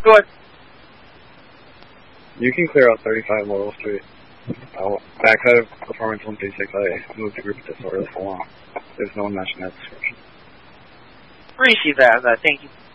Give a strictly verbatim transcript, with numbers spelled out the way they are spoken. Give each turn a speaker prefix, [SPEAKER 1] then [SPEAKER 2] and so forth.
[SPEAKER 1] Go ahead.
[SPEAKER 2] You can clear out thirty-five Laurel Street. I'll back out of Performance one thirty-six. I moved the group disorder for long. There's no one matching that description.
[SPEAKER 1] Appreciate that. Uh, thank you.